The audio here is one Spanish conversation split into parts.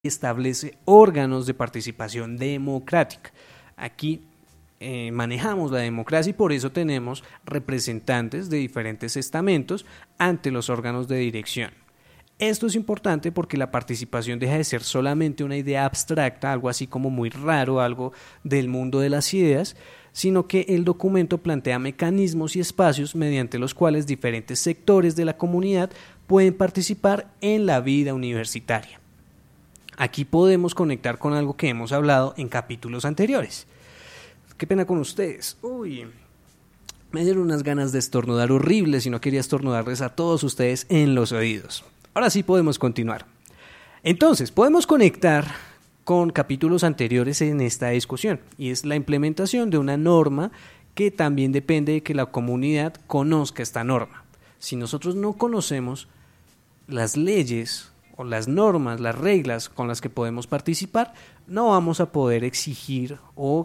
establece órganos de participación democrática. Aquí manejamos la democracia y por eso tenemos representantes de diferentes estamentos ante los órganos de dirección. Esto es importante porque la participación deja de ser solamente una idea abstracta, algo así como muy raro, algo del mundo de las ideas, sino que el documento plantea mecanismos y espacios mediante los cuales diferentes sectores de la comunidad pueden participar en la vida universitaria. Aquí podemos conectar con algo que hemos hablado en capítulos anteriores. Qué pena con ustedes. Me dieron unas ganas de estornudar horribles y no quería estornudarles a todos ustedes en los oídos. Ahora sí podemos continuar. Entonces, podemos conectar con capítulos anteriores en esta discusión y es la implementación de una norma que también depende de que la comunidad conozca esta norma. Si nosotros no conocemos las leyes o las normas, las reglas con las que podemos participar, no vamos a poder exigir o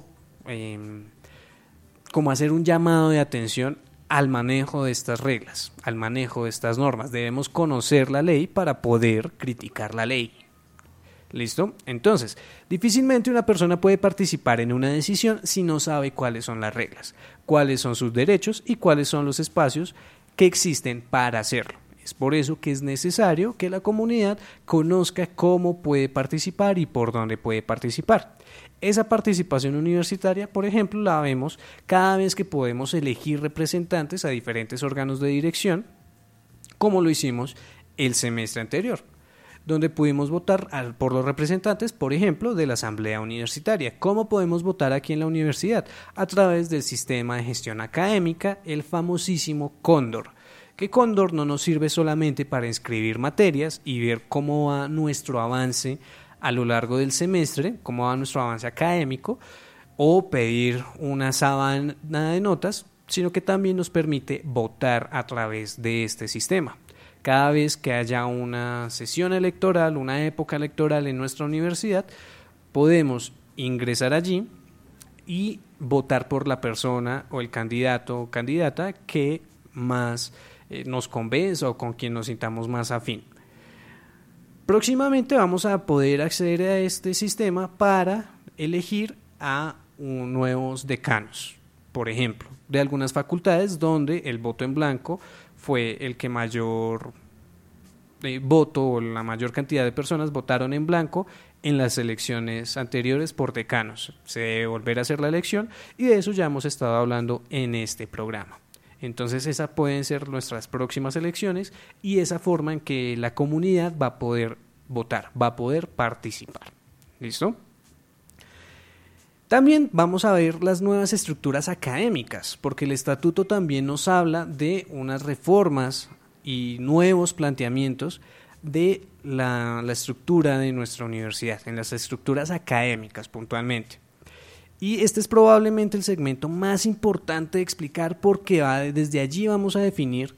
como hacer un llamado de atención al manejo de estas reglas, al manejo de estas normas. Debemos conocer la ley para poder criticar la ley. ¿Listo? Entonces, difícilmente una persona puede participar en una decisión si no sabe cuáles son las reglas, cuáles son sus derechos y cuáles son los espacios que existen para hacerlo. Es por eso que es necesario que la comunidad conozca cómo puede participar y por dónde puede participar. Esa participación universitaria, por ejemplo, la vemos cada vez que podemos elegir representantes a diferentes órganos de dirección, como lo hicimos el semestre anterior, donde pudimos votar por los representantes, por ejemplo, de la asamblea universitaria. ¿Cómo podemos votar aquí en la universidad? A través del sistema de gestión académica, el famosísimo Cóndor. Que Cóndor no nos sirve solamente para inscribir materias y ver cómo va nuestro avance a lo largo del semestre, cómo va nuestro avance académico, o pedir una sábana de notas, sino que también nos permite votar a través de este sistema. Cada vez que haya una sesión electoral, una época electoral en nuestra universidad, podemos ingresar allí y votar por la persona o el candidato o candidata que más nos convenza o con quien nos sintamos más afín. Próximamente vamos a poder acceder a este sistema para elegir a nuevos decanos, por ejemplo, de algunas facultades donde el voto en blanco fue el que mayor voto o la mayor cantidad de personas votaron en blanco en las elecciones anteriores por decanos. Se debe volver a hacer la elección y de eso ya hemos estado hablando en este programa. Entonces esas pueden ser nuestras próximas elecciones y esa forma en que la comunidad va a poder votar, va a poder participar. ¿Listo? También vamos a ver las nuevas estructuras académicas, porque el estatuto también nos habla de unas reformas y nuevos planteamientos de la estructura de nuestra universidad, en las estructuras académicas puntualmente. Y este es probablemente el segmento más importante de explicar porque desde allí vamos a definir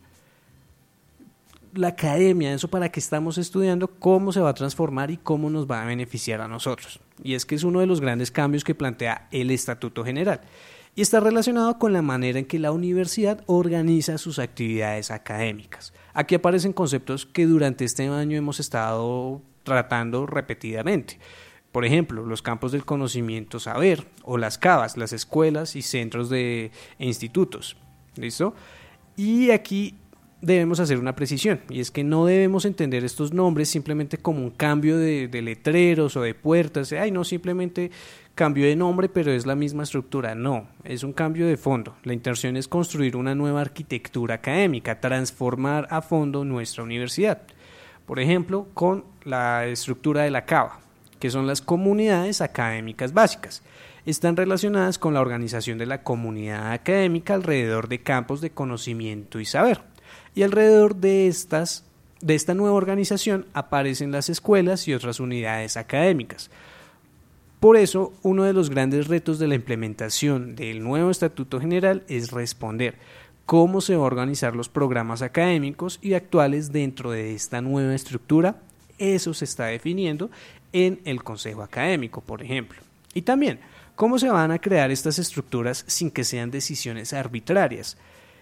la academia, eso para qué estamos estudiando, cómo se va a transformar y cómo nos va a beneficiar a nosotros. Y es que es uno de los grandes cambios que plantea el Estatuto General y está relacionado con la manera en que la universidad organiza sus actividades académicas. Aquí aparecen conceptos que durante este año hemos estado tratando repetidamente. Por ejemplo, los campos del conocimiento saber o las CABAs, las escuelas y centros de institutos. ¿Listo? Y aquí debemos hacer una precisión, y es que no debemos entender estos nombres simplemente como un cambio de letreros o de puertas. No, simplemente cambio de nombre, pero es la misma estructura. No, es un cambio de fondo. La intención es construir una nueva arquitectura académica, transformar a fondo nuestra universidad. Por ejemplo, con la estructura de la CABA, que son las comunidades académicas básicas. Están relacionadas con la organización de la comunidad académica alrededor de campos de conocimiento y saber. Y alrededor de esta nueva organización aparecen las escuelas y otras unidades académicas. Por eso, uno de los grandes retos de la implementación del nuevo Estatuto General es responder cómo se van a organizar los programas académicos y actuales dentro de esta nueva estructura. Eso se está definiendo en el Consejo Académico, por ejemplo. Y también, cómo se van a crear estas estructuras sin que sean decisiones arbitrarias.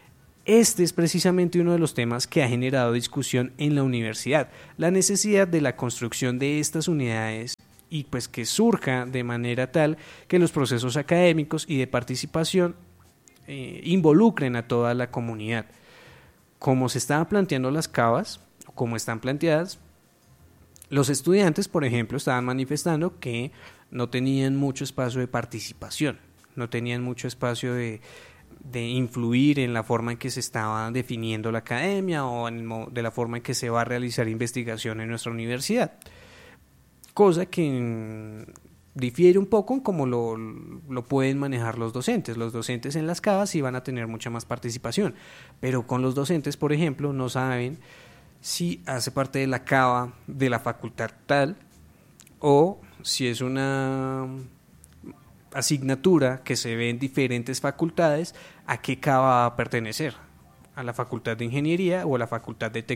Este es precisamente uno de los temas que ha generado discusión en la universidad, la necesidad de la construcción de estas unidades y pues que surja de manera tal que los procesos académicos y de participación involucren a toda la comunidad. Como se estaban planteando las CABAs, como están planteadas, los estudiantes, por ejemplo, estaban manifestando que no tenían mucho espacio de participación, no tenían mucho espacio de influir en la forma en que se estaba definiendo la academia o de la forma en que se va a realizar investigación en nuestra universidad. Cosa que difiere un poco en cómo lo pueden manejar los docentes. Los docentes en las CABAs sí van a tener mucha más participación, pero con los docentes, por ejemplo, no saben si hace parte de la CABA de la facultad tal o si es una asignatura que se ve en diferentes facultades, ¿a qué CABA va a pertenecer? ¿A la facultad de ingeniería o a la facultad de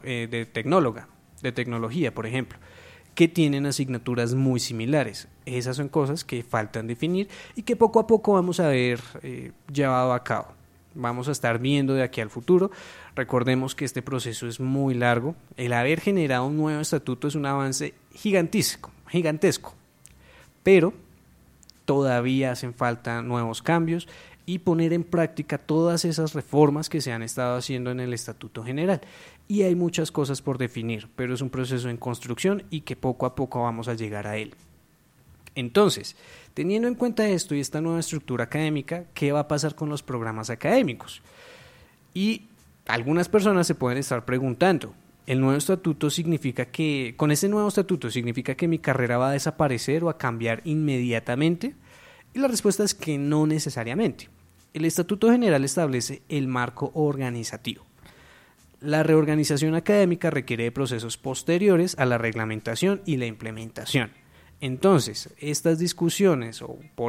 tecnología, por ejemplo? Que tienen asignaturas muy similares. Esas son cosas que faltan definir y que poco a poco vamos a ver llevado a cabo. Vamos a estar viendo de aquí al futuro. Recordemos que este proceso es muy largo. El haber generado un nuevo estatuto es un avance gigantesco, pero todavía hacen falta nuevos cambios y poner en práctica todas esas reformas que se han estado haciendo en el Estatuto General. Y hay muchas cosas por definir, pero es un proceso en construcción y que poco a poco vamos a llegar a él. Entonces, teniendo en cuenta esto y esta nueva estructura académica, ¿qué va a pasar con los programas académicos? Y algunas personas se pueden estar preguntando, ¿el nuevo estatuto significa que, con ese nuevo estatuto, significa que mi carrera va a desaparecer o a cambiar inmediatamente? Y la respuesta es que no necesariamente. El Estatuto General establece el marco organizativo. La reorganización académica requiere de procesos posteriores a la reglamentación y la implementación. Entonces, estas discusiones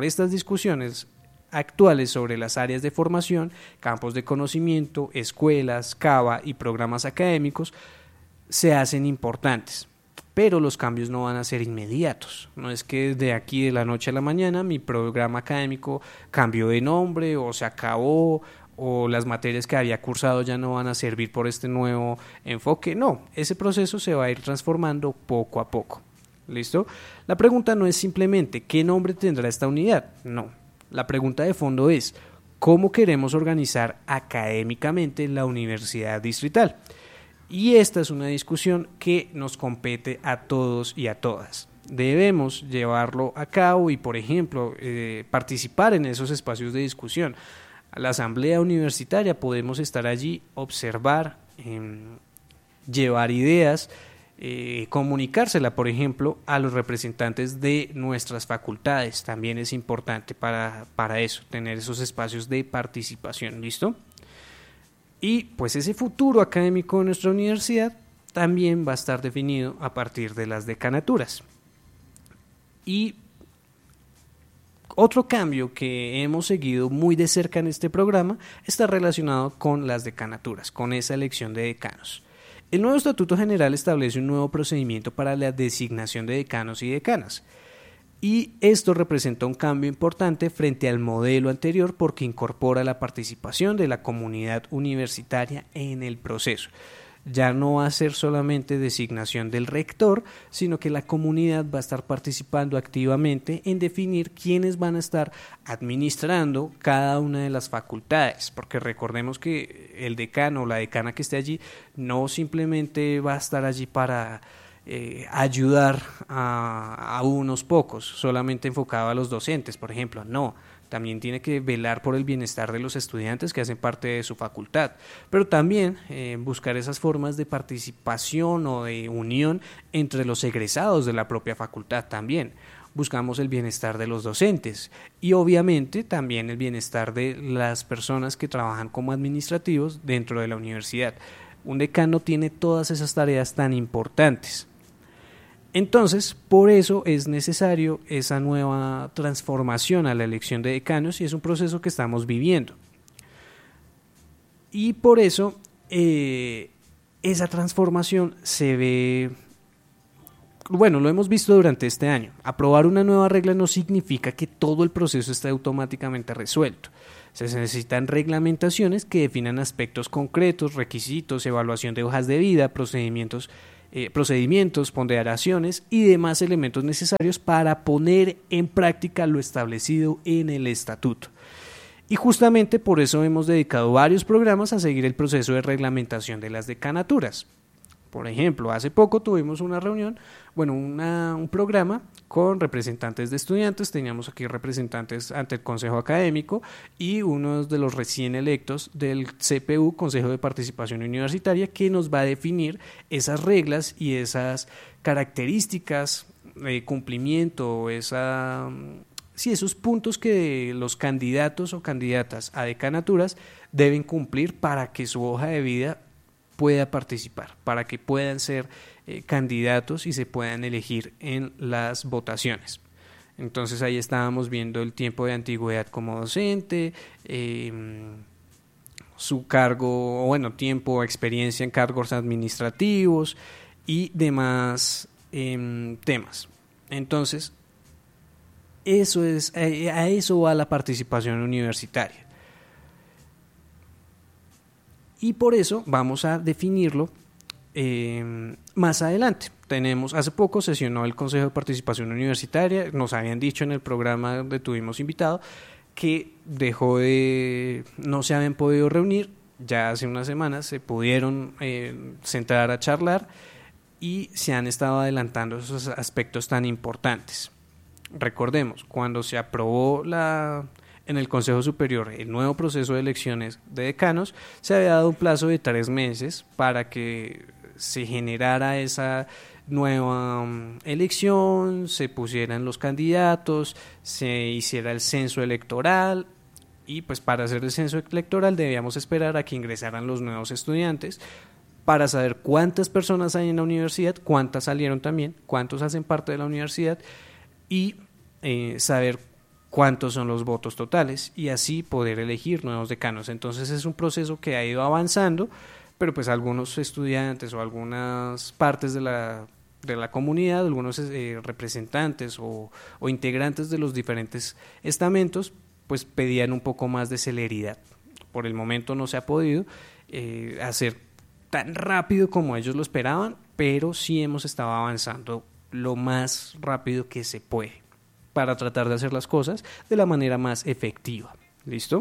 actuales sobre las áreas de formación, campos de conocimiento, escuelas, CABA y programas académicos se hacen importantes, pero los cambios no van a ser inmediatos. No es que de aquí de la noche a la mañana mi programa académico cambió de nombre o se acabó o las materias que había cursado ya no van a servir por este nuevo enfoque. No, ese proceso se va a ir transformando poco a poco. ¿Listo? La pregunta no es simplemente ¿qué nombre tendrá esta unidad? No, la pregunta de fondo es ¿cómo queremos organizar académicamente la universidad distrital? Y esta es una discusión que nos compete a todos y a todas. Debemos llevarlo a cabo y, por ejemplo, participar en esos espacios de discusión. A la asamblea universitaria podemos estar allí, observar, llevar ideas, comunicársela, por ejemplo, a los representantes de nuestras facultades. También es importante para eso, tener esos espacios de participación. ¿Listo? Y pues ese futuro académico de nuestra universidad también va a estar definido a partir de las decanaturas. Y otro cambio que hemos seguido muy de cerca en este programa está relacionado con las decanaturas, con esa elección de decanos. El nuevo Estatuto General establece un nuevo procedimiento para la designación de decanos y decanas. Y esto representa un cambio importante frente al modelo anterior porque incorpora la participación de la comunidad universitaria en el proceso. Ya no va a ser solamente designación del rector, sino que la comunidad va a estar participando activamente en definir quiénes van a estar administrando cada una de las facultades, porque recordemos que el decano o la decana que esté allí no simplemente va a estar allí para ayudar a unos pocos, solamente enfocado a los docentes, por ejemplo. No, también tiene que velar por el bienestar de los estudiantes que hacen parte de su facultad, pero también buscar esas formas de participación o de unión entre los egresados de la propia facultad también. Buscamos el bienestar de los docentes y obviamente también el bienestar de las personas que trabajan como administrativos dentro de la universidad. Un decano tiene todas esas tareas tan importantes. Entonces, por eso es necesario esa nueva transformación a la elección de decanos y es un proceso que estamos viviendo. Y por eso esa transformación se ve, bueno, lo hemos visto durante este año. Aprobar una nueva regla no significa que todo el proceso esté automáticamente resuelto. Se necesitan reglamentaciones que definan aspectos concretos, requisitos, evaluación de hojas de vida, procedimientos, ponderaciones y demás elementos necesarios para poner en práctica lo establecido en el estatuto. Y justamente por eso hemos dedicado varios programas a seguir el proceso de reglamentación de las decanaturas. Por ejemplo, hace poco tuvimos una reunión, un programa con representantes de estudiantes, teníamos aquí representantes ante el Consejo Académico y uno de los recién electos del CPU, Consejo de Participación Universitaria, que nos va a definir esas reglas y esas características de cumplimiento, esos puntos que los candidatos o candidatas a decanaturas deben cumplir para que su hoja de vida pueda participar, para que puedan ser candidatos y se puedan elegir en las votaciones. Entonces ahí estábamos viendo el tiempo de antigüedad como docente, su cargo, tiempo o experiencia en cargos administrativos y demás temas. Entonces, a eso va la participación universitaria. Y por eso vamos a definirlo más adelante. Hace poco sesionó el Consejo de Participación Universitaria, nos habían dicho en el programa donde tuvimos invitado que no se habían podido reunir, ya hace unas semanas se pudieron sentar a charlar y se han estado adelantando esos aspectos tan importantes. Recordemos, cuando se aprobó en el Consejo Superior el nuevo proceso de elecciones de decanos, se había dado un plazo de 3 meses para que se generara esa nueva elección, se pusieran los candidatos, se hiciera el censo electoral y pues para hacer el censo electoral debíamos esperar a que ingresaran los nuevos estudiantes para saber cuántas personas hay en la universidad, cuántas salieron también, cuántos hacen parte de la universidad y saber cuántos son los votos totales y así poder elegir nuevos decanos. Entonces es un proceso que ha ido avanzando, pero pues algunos estudiantes o algunas partes de la comunidad, algunos representantes o integrantes de los diferentes estamentos, pues pedían un poco más de celeridad. Por el momento no se ha podido hacer tan rápido como ellos lo esperaban, pero sí hemos estado avanzando lo más rápido que se puede para tratar de hacer las cosas de la manera más efectiva. ¿Listo?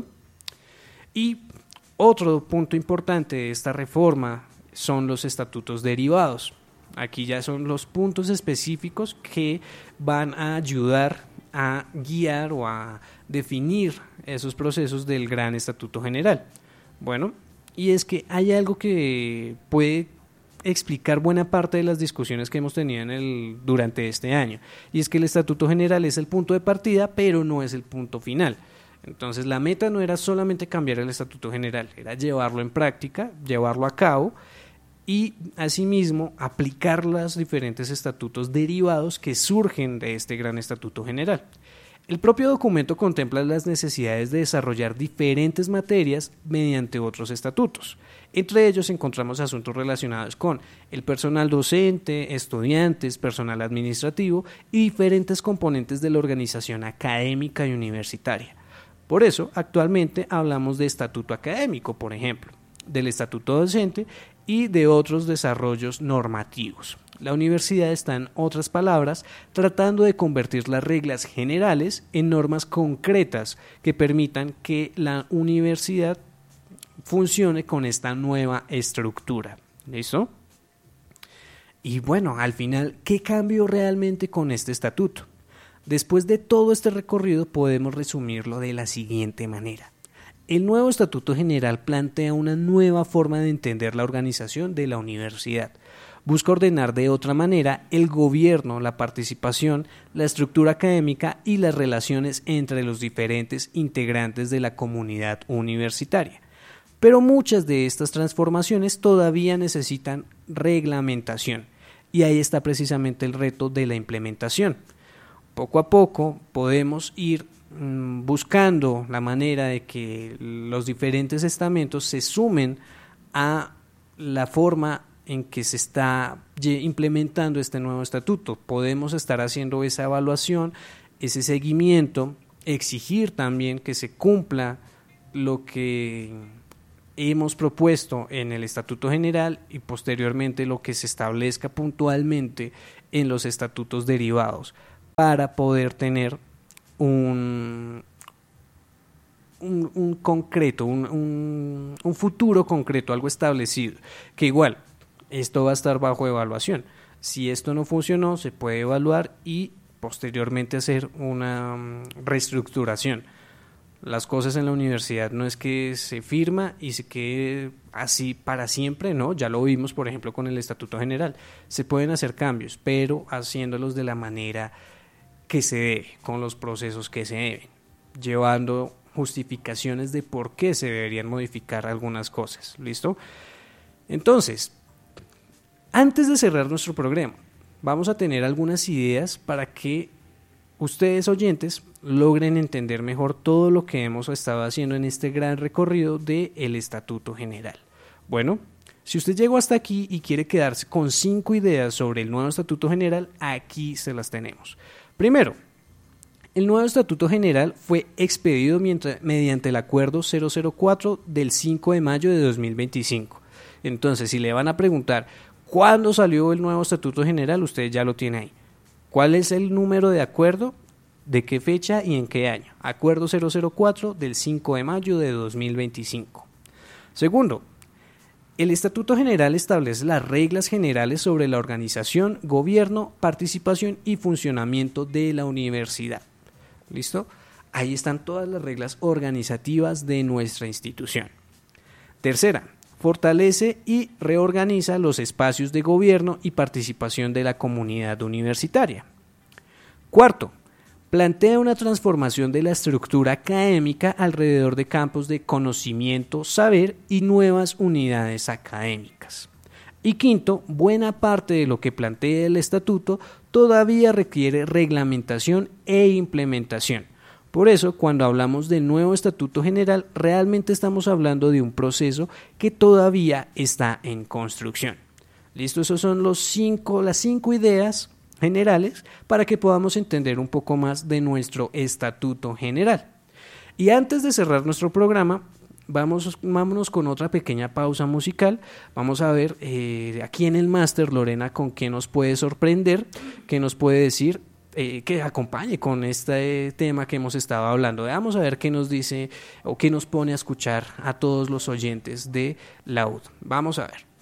Y otro punto importante de esta reforma son los estatutos derivados. Aquí ya son los puntos específicos que van a ayudar a guiar o a definir esos procesos del Gran Estatuto General. Bueno, y es que hay algo que puede explicar buena parte de las discusiones que hemos tenido durante este año, y es que el Estatuto General es el punto de partida, pero no es el punto final. Entonces la meta no era solamente cambiar el Estatuto General, era llevarlo en práctica, llevarlo a cabo y asimismo aplicar los diferentes estatutos derivados que surgen de este Gran Estatuto General. El propio documento contempla las necesidades de desarrollar diferentes materias mediante otros estatutos. Entre ellos encontramos asuntos relacionados con el personal docente, estudiantes, personal administrativo y diferentes componentes de la organización académica y universitaria. Por eso, actualmente hablamos de estatuto académico, por ejemplo, del estatuto docente y de otros desarrollos normativos. La universidad está, en otras palabras, tratando de convertir las reglas generales en normas concretas que permitan que la universidad funcione con esta nueva estructura. ¿Listo? Y bueno, al final, ¿qué cambió realmente con este estatuto? Después de todo este recorrido podemos resumirlo de la siguiente manera. El nuevo Estatuto General plantea una nueva forma de entender la organización de la universidad. Busca ordenar de otra manera el gobierno, la participación, la estructura académica y las relaciones entre los diferentes integrantes de la comunidad universitaria. Pero muchas de estas transformaciones todavía necesitan reglamentación, y ahí está precisamente el reto de la implementación. Poco a poco podemos ir buscando la manera de que los diferentes estamentos se sumen a la forma en que se está implementando este nuevo estatuto. Podemos estar haciendo esa evaluación, ese seguimiento, exigir también que se cumpla lo que hemos propuesto en el Estatuto General y posteriormente lo que se establezca puntualmente en los estatutos derivados para poder tener un concreto, un futuro concreto, algo establecido, que igual esto va a estar bajo evaluación. Si esto no funcionó, se puede evaluar y posteriormente hacer una reestructuración. Las cosas en la universidad no es que se firma y se quede así para siempre, no, ya lo vimos por ejemplo con el Estatuto General. Se pueden hacer cambios, pero haciéndolos de la manera que se debe, con los procesos que se deben, llevando justificaciones de por qué se deberían modificar algunas cosas. ¿Listo? Entonces, antes de cerrar nuestro programa, vamos a tener algunas ideas para que ustedes oyentes logren entender mejor todo lo que hemos estado haciendo en este gran recorrido del Estatuto General. Bueno, si usted llegó hasta aquí y quiere quedarse con 5 ideas sobre el nuevo Estatuto General, aquí se las tenemos. Primero, el nuevo Estatuto General fue expedido mediante el Acuerdo 004 del 5 de mayo de 2025. Entonces, si le van a preguntar ¿cuándo salió el nuevo Estatuto General? Usted ya lo tiene ahí. ¿Cuál es el número de acuerdo? ¿De qué fecha y en qué año? Acuerdo 004 del 5 de mayo de 2025. Segundo, el Estatuto General establece las reglas generales sobre la organización, gobierno, participación y funcionamiento de la universidad. ¿Listo? Ahí están todas las reglas organizativas de nuestra institución. Tercera, fortalece y reorganiza los espacios de gobierno y participación de la comunidad universitaria. Cuarto, plantea una transformación de la estructura académica alrededor de campos de conocimiento, saber y nuevas unidades académicas. Y quinto, buena parte de lo que plantea el estatuto todavía requiere reglamentación e implementación. Por eso, cuando hablamos del nuevo Estatuto General, realmente estamos hablando de un proceso que todavía está en construcción. ¿Listo? Esos son las 5 ideas generales para que podamos entender un poco más de nuestro Estatuto General. Y antes de cerrar nuestro programa, vámonos con otra pequeña pausa musical. Vamos a ver aquí en el máster, Lorena, con qué nos puede sorprender, qué nos puede decir, que acompañe con este tema que hemos estado hablando. Vamos a ver qué nos dice o qué nos pone a escuchar a todos los oyentes de la UD. Vamos a ver.